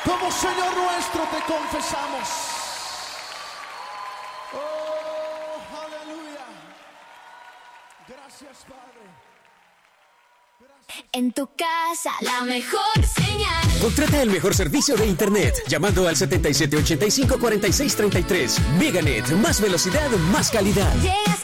Como Señor nuestro te confesamos. Oh, aleluya. Gracias, Padre. Gracias. En tu casa, la mejor señal. Contrata el mejor servicio de internet llamando al 7785-4633. Meganet, más velocidad, más calidad. Llegas